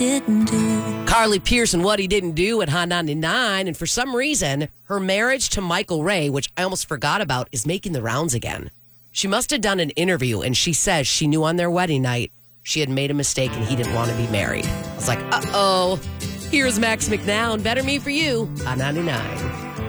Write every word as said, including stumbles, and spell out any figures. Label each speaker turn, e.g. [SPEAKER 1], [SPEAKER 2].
[SPEAKER 1] didn't do.
[SPEAKER 2] Carly Pearson, What He Didn't Do at Hot ninety-nine. And for some reason, her marriage to Michael Ray, which I almost forgot about, is making the rounds again. She must have done an interview, and she says she knew on their wedding night she had made a mistake and he didn't want to be married. I was like, uh-oh. Here's Max McNown. Better Me For You on ninety-nine.